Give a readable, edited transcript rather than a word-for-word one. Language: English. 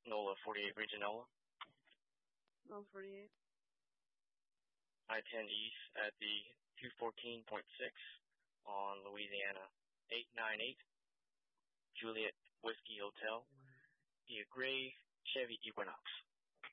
NOLA 48 Regionala. NOLA 48. I-10 East at the 214.6 on Louisiana 898 Juliet Whiskey Hotel. Be a gray Chevy Equinox.